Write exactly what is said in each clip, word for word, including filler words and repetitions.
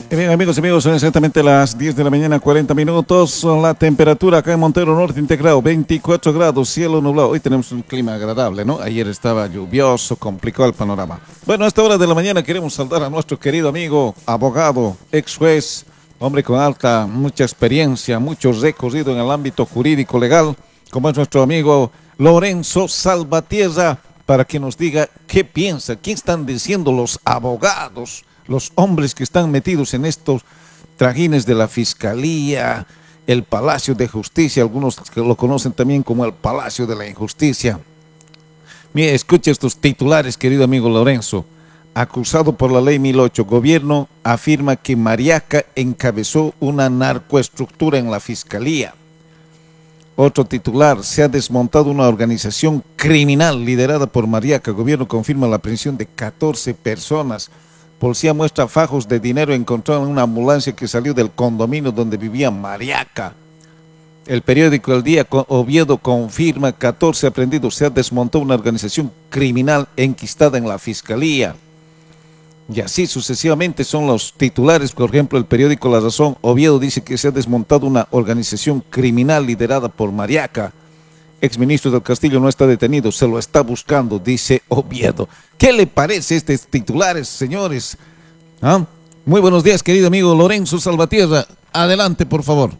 Y bien, amigos y amigos, son exactamente las diez de la mañana, cuarenta minutos. La temperatura acá en Montero Norte integrado, veinticuatro grados, cielo nublado. Hoy tenemos un clima agradable, ¿no? Ayer estaba lluvioso, complicó el panorama. Bueno, a esta hora de la mañana queremos saludar a nuestro querido amigo, abogado, ex juez, hombre con alta, mucha experiencia, mucho recorrido en el ámbito jurídico legal, como es nuestro amigo Lorenzo Salvatierra, para que nos diga qué piensa, qué están diciendo los abogados, los hombres que están metidos en estos trajines de la Fiscalía, el Palacio de Justicia, algunos que lo conocen también como el Palacio de la Injusticia. Mire, escuche estos titulares, querido amigo Lorenzo. Acusado por la ley mil ocho, gobierno afirma que Mariaca encabezó una narcoestructura en la Fiscalía. Otro titular, se ha desmontado una organización criminal liderada por Mariaca. Gobierno confirma la aprehensión de catorce personas. Policía muestra fajos de dinero encontrados en una ambulancia que salió del condominio donde vivía Mariaca. El periódico El Día Oviedo confirma catorce aprehendidos. Se ha desmontado una organización criminal enquistada en la Fiscalía. Y así sucesivamente son los titulares. Por ejemplo, el periódico La Razón, Oviedo dice que se ha desmontado una organización criminal liderada por Mariaca. Exministro del Castillo no está detenido, se lo está buscando, dice Oviedo. ¿Qué le parece estos titulares, señores? ¿Ah? Muy buenos días, querido amigo Lorenzo Salvatierra. Adelante, por favor.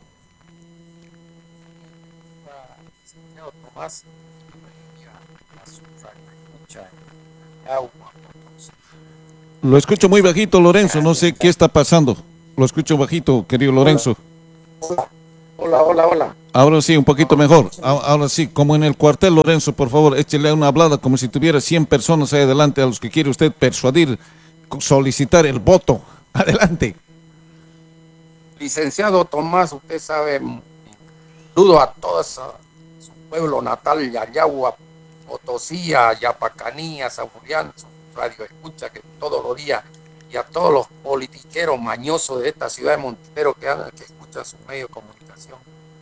Señor Tomás, lo escucho muy bajito, Lorenzo, no sé qué está pasando. Lo escucho bajito, querido Lorenzo. Hola, hola, hola. Ahora sí, un poquito mejor. Ahora sí, como en el cuartel, Lorenzo, por favor, échele una hablada como si tuviera cien personas ahí adelante a los que quiere usted persuadir, solicitar el voto. Adelante. Licenciado Tomás, usted sabe, saludo a todo su pueblo natal, Yayagua, Potosí, Yapacanía, San Julián, su radio escucha que todos los días, y a todos los politiqueros mañosos de esta ciudad de Montero que, que escuchan sus medios de comunicación.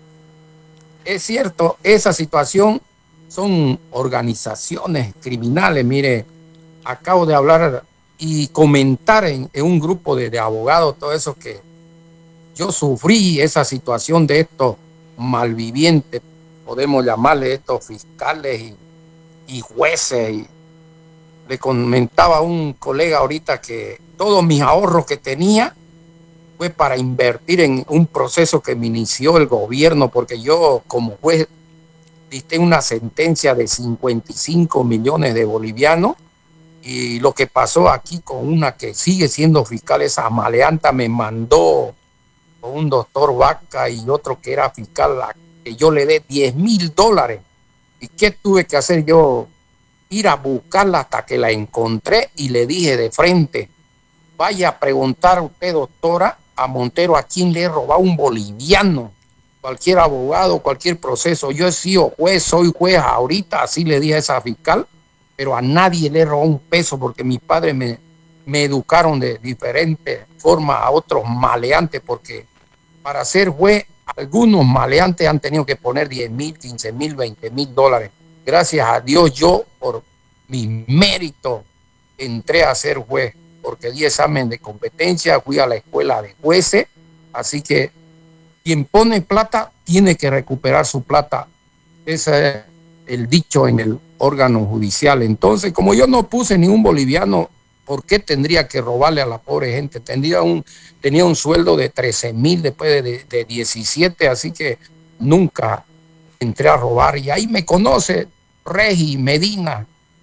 Es cierto, esa situación son organizaciones criminales. Mire, acabo de hablar y comentar en, en un grupo de, de abogados, todo eso, que yo sufrí esa situación de estos malvivientes, podemos llamarle estos fiscales y, y jueces. Y le comentaba a un colega ahorita que todos mis ahorros que tenía fue para invertir en un proceso que me inició el gobierno, porque yo como juez dicté una sentencia de cincuenta y cinco millones de bolivianos, y lo que pasó aquí con una que sigue siendo fiscal, esa maleanta, me mandó con un doctor Vaca y otro que era fiscal, a que yo le dé diez mil dólares. ¿Y qué tuve que hacer yo? Ir a buscarla hasta que la encontré y le dije de frente: vaya a preguntar usted, doctora, a Montero a quién le he robado un boliviano. Cualquier abogado, cualquier proceso. Yo he sido juez, soy juez ahorita, así le dije a esa fiscal, pero a nadie le he robado un peso, porque mis padres me, me educaron de diferente forma a otros maleantes, porque para ser juez algunos maleantes han tenido que poner diez mil, quince mil, veinte mil dólares. Gracias a Dios yo, por mi mérito, entré a ser juez, porque di examen de competencia, fui a la escuela de jueces, así que quien pone plata tiene que recuperar su plata. Ese es el dicho en el órgano judicial. Entonces, como yo no puse ni un boliviano, ¿por qué tendría que robarle a la pobre gente? Tendría un, tenía un sueldo de trece mil después de, de, de diecisiete, así que nunca entré a robar. Y ahí me conoce Regi, Medina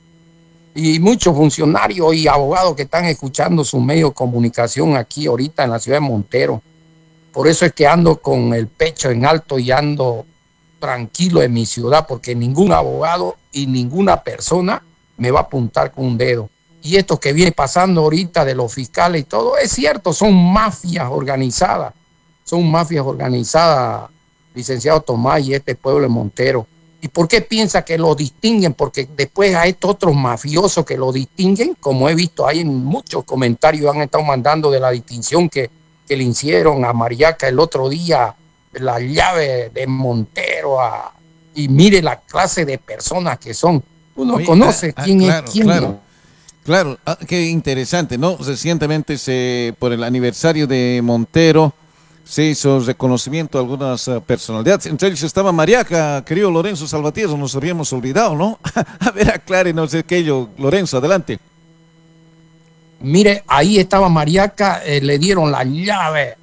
y muchos funcionarios y abogados que están escuchando su medio de comunicación aquí ahorita en la ciudad de Montero. Por eso es que ando con el pecho en alto y ando tranquilo en mi ciudad, porque ningún abogado y ninguna persona me va a apuntar con un dedo. Y esto que viene pasando ahorita de los fiscales y todo, es cierto, son mafias organizadas, son mafias organizadas, licenciado Tomás, y este pueblo de Montero. ¿Y por qué piensa que lo distinguen? Porque después a estos otros mafiosos que lo distinguen, como he visto ahí en muchos comentarios, han estado mandando de la distinción que, que le hicieron a Mariaca el otro día, la llave de Montero, a, y mire la clase de personas que son. Uno Oye, conoce ah, quién ah, claro, es quién. Claro. ¿No? Claro, ah, qué interesante, ¿no? Recientemente, se, por el aniversario de Montero, se hizo reconocimiento a algunas uh, personalidades. Entre ellos estaba Mariaca, querido Lorenzo Salvatierra, nos habíamos olvidado, ¿no? A ver, aclárenos aquello, Lorenzo, adelante. Mire, ahí estaba Mariaca, eh, le dieron la llave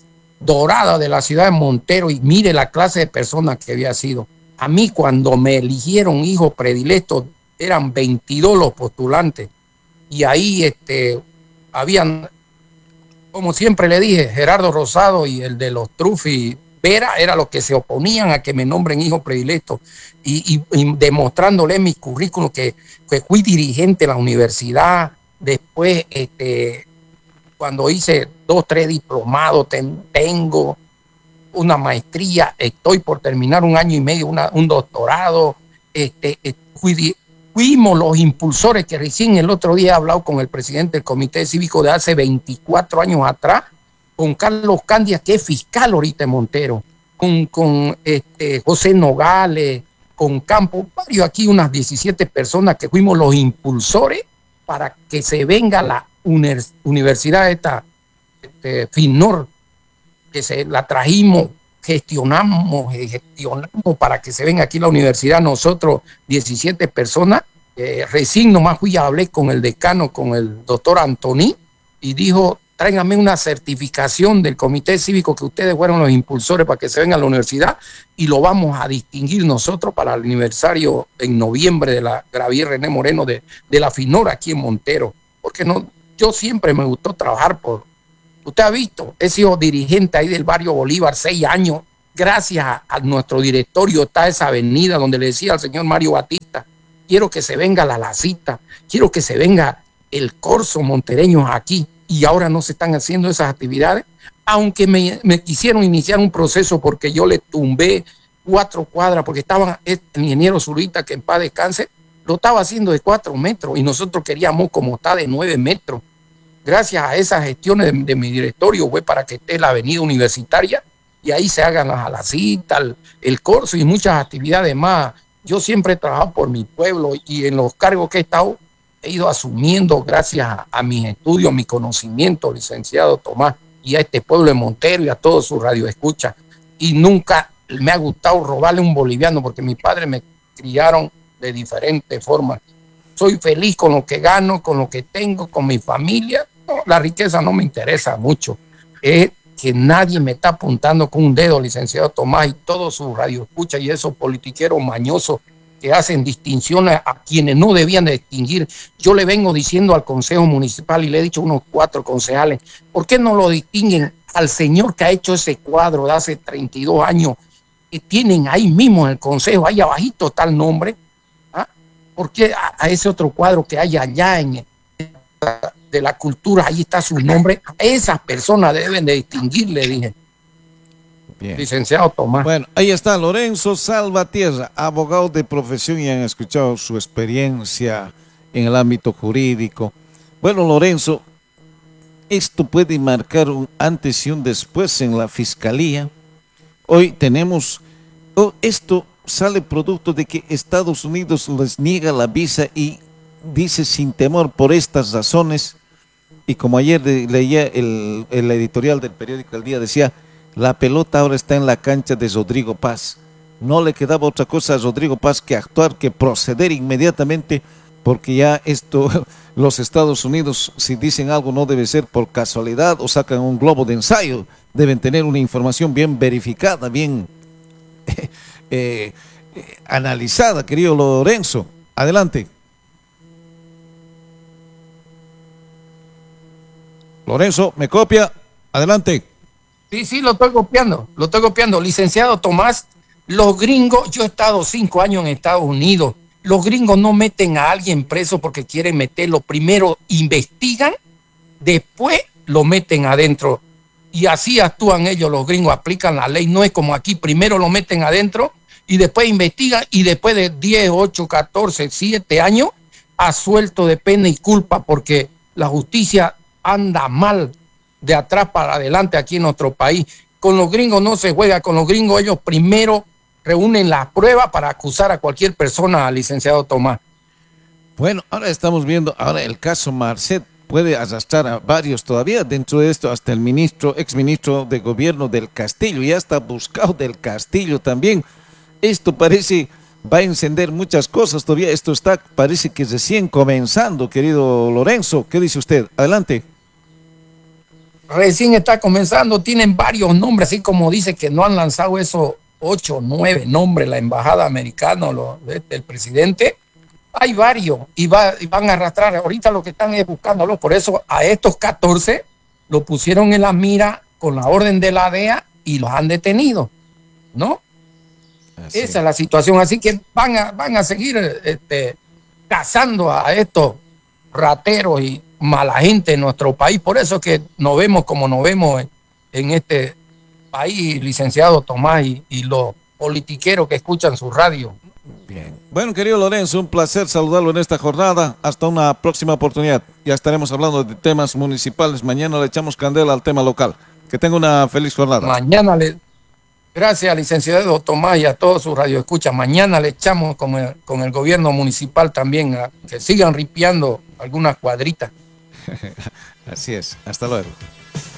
dorada de la ciudad de Montero y mire la clase de persona que había sido. A mí cuando me eligieron hijo predilecto eran veintidós los postulantes y ahí este, habían, como siempre le dije, Gerardo Rosado y el de los Trufi Vera era los que se oponían a que me nombren hijo predilecto y, y, y demostrándole en mi currículum que, que fui dirigente de la universidad. Después, este, cuando hice dos, tres diplomados, ten, tengo una maestría, estoy por terminar un año y medio, una, un doctorado. Este, fui, fuimos los impulsores que recién el otro día he hablado con el presidente del Comité Cívico de hace veinticuatro años atrás, con Carlos Candia, que es fiscal ahorita en Montero, con, con este, José Nogales, con Campos, varios aquí, unas diecisiete personas que fuimos los impulsores para que se venga la uners, universidad esta, este, FINOR, que se la trajimos, gestionamos, gestionamos para que se venga aquí la universidad, nosotros diecisiete personas, eh, recién nomás fui a hablar con el decano, con el doctor Antoni, y dijo, tráiganme una certificación del Comité Cívico que ustedes fueron los impulsores para que se venga a la universidad y lo vamos a distinguir nosotros para el aniversario en noviembre de la Gravier René Moreno de, de la FINOR aquí en Montero, porque no, yo siempre me gustó trabajar por, usted ha visto, he sido dirigente ahí del barrio Bolívar seis años, gracias a, a nuestro directorio está esa avenida donde le decía al señor Mario Batista, quiero que se venga la Lacita, quiero que se venga el Corso Montereño aquí, y ahora no se están haciendo esas actividades, aunque me, me quisieron iniciar un proceso porque yo le tumbé cuatro cuadras, porque estaban el ingeniero Zurita, que en paz descanse, lo estaba haciendo de cuatro metros, y nosotros queríamos como está de nueve metros. Gracias a esas gestiones de, de mi directorio fue para que esté la avenida universitaria y ahí se hagan las alacitas, el, el corso y muchas actividades más. Yo siempre he trabajado por mi pueblo y en los cargos que he estado he ido asumiendo gracias a, a mis estudios, mi conocimiento, licenciado Tomás, y a este pueblo de Montero y a todos sus radioescuchas. Y nunca me ha gustado robarle un boliviano porque mis padres me criaron de diferentes formas. Soy feliz con lo que gano, con lo que tengo, con mi familia. No, la riqueza no me interesa mucho. Es que nadie me está apuntando con un dedo, licenciado Tomás, y todos sus radioescuchas y esos politiqueros mañosos que hacen distinciones a quienes no debían de distinguir. Yo le vengo diciendo al Consejo Municipal y le he dicho a unos cuatro concejales, ¿por qué no lo distinguen al señor que ha hecho ese cuadro de hace treinta y dos años que tienen ahí mismo en el Consejo, ahí abajito está el nombre? ¿Ah? ¿Por qué a, a ese otro cuadro que hay allá en de la cultura, ahí está su nombre? Esas personas deben de distinguir, le dije. Bien. Licenciado Tomás. Bueno, ahí está Lorenzo Salvatierra, abogado de profesión, y han escuchado su experiencia en el ámbito jurídico. Bueno, Lorenzo, esto puede marcar un antes y un después en la fiscalía. Hoy tenemos, oh, esto sale producto de que Estados Unidos les niega la visa y dice sin temor por estas razones, y como ayer de, leía el, el editorial del periódico El Día, decía, la pelota ahora está en la cancha de Rodrigo Paz. No le quedaba otra cosa a Rodrigo Paz que actuar, que proceder inmediatamente, porque ya esto, los Estados Unidos, si dicen algo no debe ser por casualidad o sacan un globo de ensayo, deben tener una información bien verificada, bien eh, eh, analizada, querido Lorenzo. Adelante. Lorenzo, ¿me copia? Adelante. Sí, sí, lo estoy copiando, lo estoy copiando. Licenciado Tomás, los gringos, yo he estado cinco años en Estados Unidos, los gringos no meten a alguien preso porque quieren meterlo, primero investigan, después lo meten adentro. Y así actúan ellos, los gringos aplican la ley, no es como aquí, primero lo meten adentro y después investigan y después de diez, ocho, catorce, siete años, asuelto de pena y culpa porque la justicia anda mal de atrás para adelante aquí en nuestro país. Con los gringos no se juega, con los gringos ellos primero reúnen las pruebas para acusar a cualquier persona, licenciado Tomás. Bueno, ahora estamos viendo, ahora el caso Marcet puede arrastrar a varios todavía. Dentro de esto, hasta el ministro, exministro de gobierno del Castillo, ya está buscado del Castillo también. Esto parece va a encender muchas cosas todavía. Esto está, parece que recién comenzando, querido Lorenzo. ¿Qué dice usted? Adelante. Recién está comenzando, tienen varios nombres, así como dice que no han lanzado esos ocho, nueve nombres la embajada americana, lo, del presidente. Hay varios y, va, y van a arrastrar. Ahorita lo que están es buscándolo. Por eso a estos catorce lo pusieron en la mira con la orden de la D E A y los han detenido, ¿no? Así. Esa es la situación. Así que van a, van a seguir este, cazando a estos rateros y mala gente en nuestro país. Por eso es que nos vemos como nos vemos en, en este país, licenciado Tomás, y, y los politiqueros que escuchan su radio. Bien. Bueno, querido Lorenzo, un placer saludarlo en esta jornada. Hasta una próxima oportunidad. Ya estaremos hablando de temas municipales. Mañana le echamos candela al tema local. Que tenga una feliz jornada. Mañana le... Gracias, licenciado Tomás, y a todos sus radioescuchas. Mañana le echamos con el, con el gobierno municipal también a que sigan ripiando algunas cuadritas. Así es. Hasta luego.